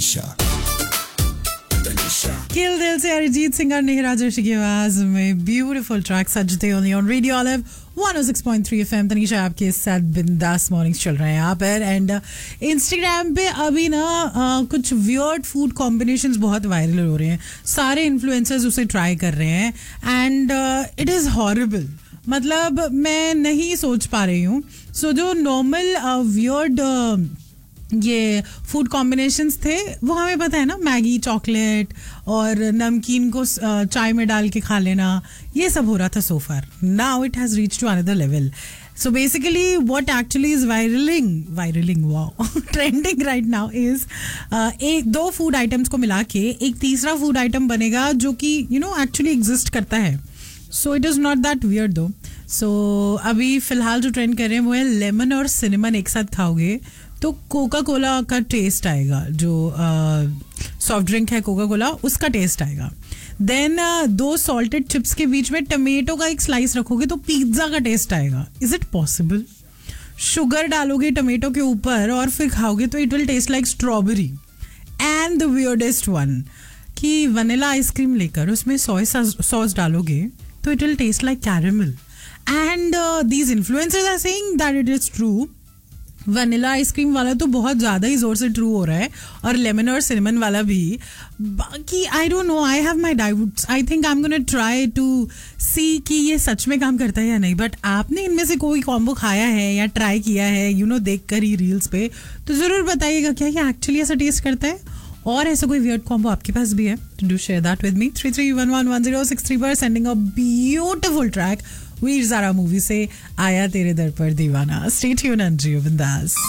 किल दिल से अरिजीत सिंह और नेहा जोशी की आवाज में beautiful track सजते only on radio olive 106.3 FM। Tanisha आपके साथ बिंदास मॉर्निंग्स चल रहे हैं यहाँ पर। एंड इंस्टाग्राम पे अभी ना कुछ वियर्ड फूड कॉम्बिनेशंस बहुत वायरल हो रहे हैं। सारे इन्फ्लुएंसर्स उसे ट्राई कर रहे हैं एंड इट इज़ हॉरिबल। मतलब मैं नहीं सोच पा रही हूँ। सो जो नॉर्मल वियर्ड ये फूड कॉम्बिनेशंस थे वो हमें पता है ना, मैगी, चॉकलेट और नमकीन को चाय में डाल के खा लेना, ये सब हो रहा था सो फार। Now it has reached to another level. So basically what actually is viral wow trending right now is एक दो फूड आइटम्स को मिला के एक तीसरा फूड आइटम बनेगा जो कि एक्चुअली एग्जिस्ट करता है। So it is not that weird दो। सो अभी फिलहाल जो ट्रेंड कर रहे हैं वो है लेमन और सिनेमन एक साथ खाओगे तो कोका कोला का टेस्ट आएगा। जो सॉफ्ट ड्रिंक है कोका कोला, उसका टेस्ट आएगा। देन दो सॉल्टेड चिप्स के बीच में टमेटो का एक स्लाइस रखोगे तो पिज्जा का टेस्ट आएगा। Is it possible? शुगर डालोगे टमेटो के ऊपर और फिर खाओगे तो it will taste like strawberry. And the weirdest one कि वनीला आइसक्रीम लेकर उसमें सोया सॉस डालोगे तो it will taste like caramel. And these influencers are saying that it is true. Vanilla ice cream वाला तो बहुत ज़्यादा ही जोर से ट्रू हो रहा है और लेमन और सिनेमन वाला भी। बाकी I don't know, I have my doubts. I think I am gonna try to सी कि ये सच में काम करता है या नहीं। बट आपने इनमें से कोई कॉम्बो खाया है या ट्राई किया है देख कर ही रील्स पे, तो ज़रूर बताइएगा क्या ये एक्चुअली ऐसा टेस्ट करता है और ऐसा कोई वियर्ड कॉम्बो आपके पास भी है। Do share that with me 33111063 पर sending a beautiful track Veer Zaara movie से आया तेरे दर पर दीवाना। स्टे ट्यून्ड एंड जियो बिंदास।